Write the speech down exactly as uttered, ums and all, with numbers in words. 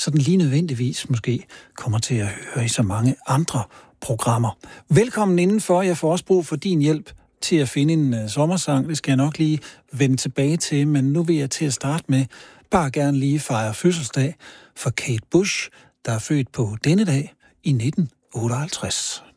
sådan lige nødvendigvis måske kommer til at høre i så mange andre programmer. Velkommen indenfor. Jeg får også brug for din hjælp til at finde en uh, sommersang. Det skal jeg nok lige vende tilbage til, men nu vil jeg til at starte med bare gerne lige fejre fødselsdag for Kate Bush, der er født på denne dag i nitten otteoghalvtreds.